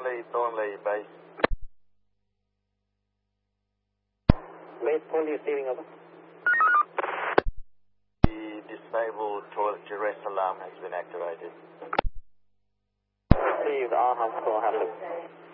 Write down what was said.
Thornley, base. Base Thornley receiving over. The disabled toiletry rest alarm has been activated. Received, R-Hub 4, have a look.